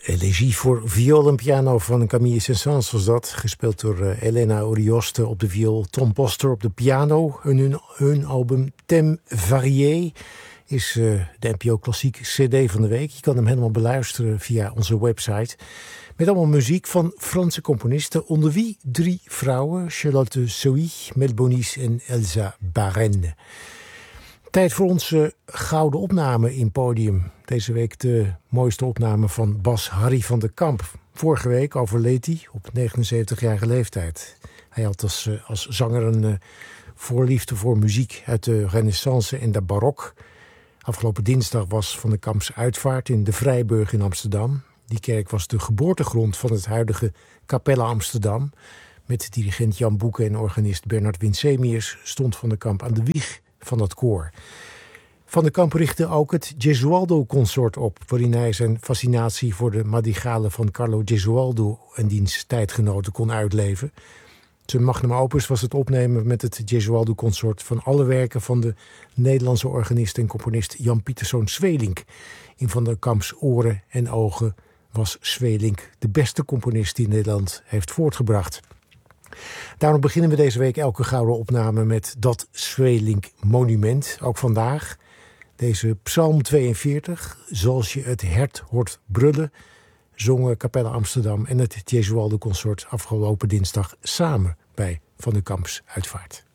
Elegie voor viool en piano van Camille Saint-Saëns was dat. Gespeeld door Elena Orioste op de viool, Tom Poster op de piano. Hun album Thème Varié is de NPO Klassiek CD van de week. Je kan hem helemaal beluisteren via onze website. Met allemaal muziek van Franse componisten, onder wie 3 vrouwen. Charlotte Sohi, Mel Bonis en Elsa Barenne. Tijd voor onze gouden opname in Podium. Deze week de mooiste opname van Bas Harry van der Kamp. Vorige week overleed hij op 79-jarige leeftijd. Hij had als zanger een voorliefde voor muziek uit de Renaissance en de barok. Afgelopen dinsdag was Van der Kamps uitvaart in de Vrijburg in Amsterdam. Die kerk was de geboortegrond van het huidige Capella Amsterdam. Met dirigent Jan Boeke en organist Bernard Winsemius stond Van der Kamp aan de wieg van dat koor. Van der Kamp richtte ook het Gesualdo-consort op, waarin hij zijn fascinatie voor de madrigalen van Carlo Gesualdo en diens tijdgenoten kon uitleven. Zijn magnum opus was het opnemen met het Gesualdo-consort van alle werken van de Nederlandse organist en componist Jan Pieterszoon Sweelinck. In Van der Kamps oren en ogen was Sweelinck de beste componist die Nederland heeft voortgebracht. Daarom beginnen we deze week elke gouden opname met dat Sweelinck monument. Ook vandaag, deze Psalm 42, zoals je het hert hoort brullen, zongen Capella Amsterdam en het Gesualdo Consort afgelopen dinsdag samen bij Van der Kamps uitvaart.